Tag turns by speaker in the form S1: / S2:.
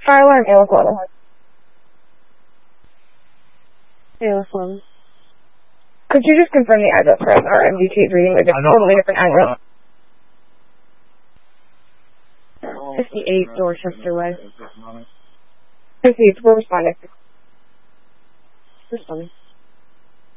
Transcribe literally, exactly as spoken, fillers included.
S1: Fire alarm, A L S eleven. A L S eleven. Could you just confirm the address for us? Our M D T is reading like a totally different address. fifty-eight Dorchester Way. fifty-eight, we're responding. Responding.